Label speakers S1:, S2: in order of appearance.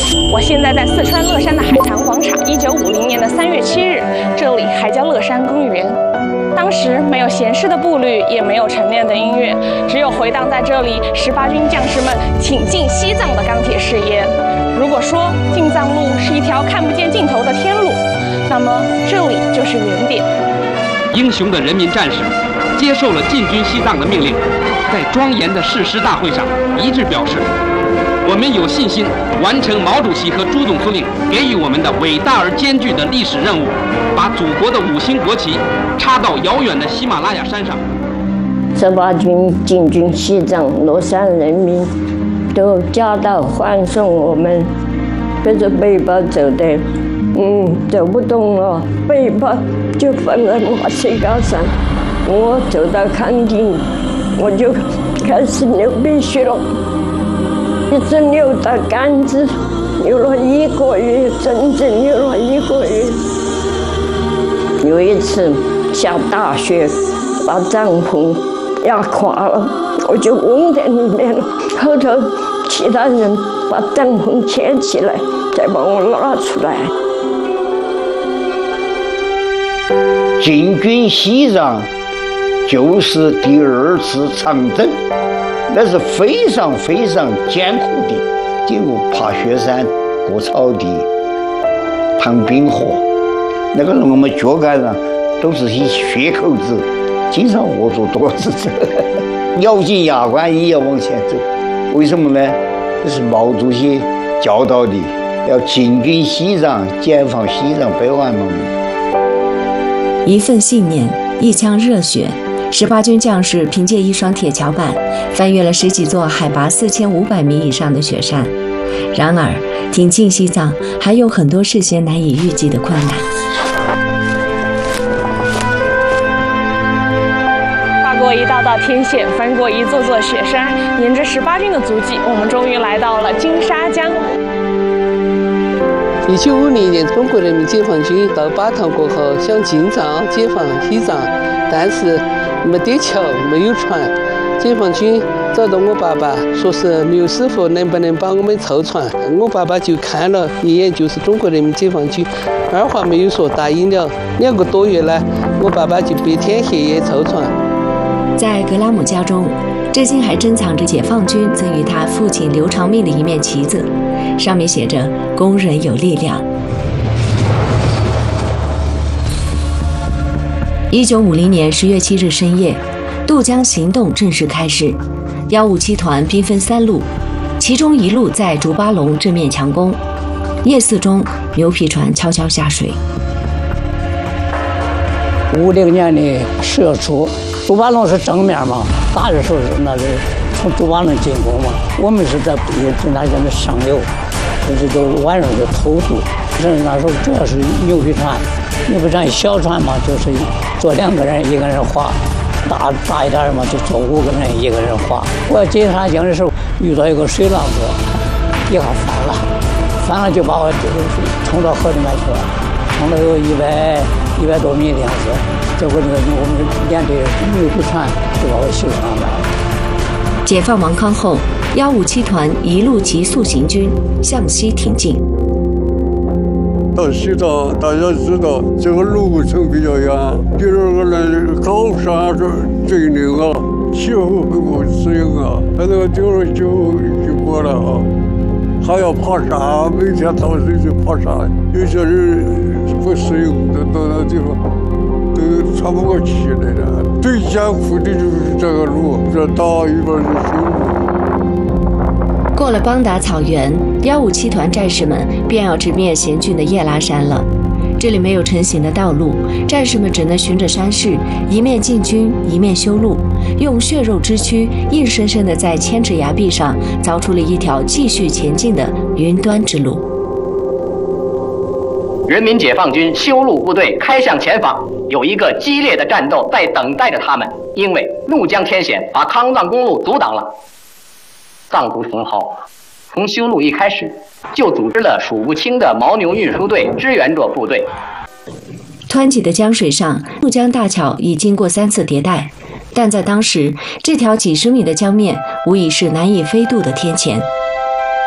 S1: 我现在在四川乐山的海坛广场。1950年的3月7日，这里还叫乐山公园。当时没有闲适的步履，也没有陈练的音乐，只有回荡在这里18军将士们挺进西藏的钢铁誓言。如果说进藏路是一条看不见尽头的天路，那么这里就是原点。
S2: 英雄的人民战士接受了进军西藏的命令，在庄严的誓师大会上一致表示，我们有信心完成毛主席和朱总司令给予我们的伟大而艰巨的历史任务，把祖国的5星国旗插到遥远的喜马拉雅山上。
S3: 18军进军西藏，乐山人民都夹道欢送我们，背着背包走的，走不动了，背包就放在马赛高上。我走到康定，我就开始流鼻血了，一直流到杆子，流了1个月，整整流了1个月。有一次下大雪，把帐篷压垮了，我就嗡在里面了。后头其他人把帐篷牵起来，再把我拉出来。
S4: 进军西藏就是第2次长征，那是非常非常艰苦的，经过爬雪山、过草地、趟冰河，那个我们脚杆上都是些血口子，经常握住脖子走，咬紧牙关也要往前走。为什么呢？这是毛主席教导的，要进军西藏，解放西藏百万人民。
S5: 一份信念，一腔热血，18军将士凭借一双铁桥板，翻越了10几座海拔4500米以上的雪山。然而，挺进西藏还有很多事先难以预计的困难。
S1: 跨过一道道天线，翻过一座座雪山，沿着18军的足迹，我们终于来到了金沙江。
S6: 1950年，中国人民解放军到巴塘过后，想进藏解放西藏，但是没得桥，没有船。解放军找到我爸爸，说是刘师傅能不能帮我们凑船？我爸爸就看了一眼，就是中国人民解放军，二话没有说，答应了。2个多月来，我爸爸就白天黑夜凑船。
S5: 在格拉姆家中，至今还珍藏着解放军赠予他父亲刘长命的一面旗子，上面写着“工人有力量”。1950年10月7日深夜，渡江行动正式开始。157团兵分3路，其中一路在竹巴龙正面强攻。夜色中，牛皮船悄悄下水。
S7: 50年的10月初，竹巴龙是正面嘛，打的时候那是从竹巴龙进攻嘛，我们是在那边的上游，就晚上就偷渡。那时候主要是牛皮船一小船嘛，就是坐2个人，1个人划。大一点嘛，就坐5个人，1个人划。我要进沙江的时候，遇到一个水浪子，一下翻了就把我冲到河里面去了，冲了有100多米的样子。结果我们连队牛皮船就把我救上来了。
S5: 解放王康后，157团一路急速行军，向西挺进。
S8: 到西藏，大家知道这个路程比较远，第2个呢，高山峻岭啊，气候很不适应啊，它这个就是就过了啊，还要爬山，每天到水去爬山，有些人不适应，到那地方都喘不过气来了。最艰苦的就是这个路，这大一半是水路。
S5: 过了邦达草原，157团战士们便要直面险峻的叶拉山了。这里没有成型的道路，战士们只能循着山势，一面进军，一面修路，用血肉之躯硬生生地在千尺崖壁上凿出了一条继续前进的云端之路。
S9: 人民解放军修路部队开向前方，有一个激烈的战斗在等待着他们，因为怒江天险把康藏公路阻挡了。藏族同胞从修路一开始就组织了数不清的牦牛运输队支援着部队。
S5: 湍急的江水上，怒江大桥已经过3次迭代，但在当时，这条几10米的江面无疑是难以飞渡的天堑。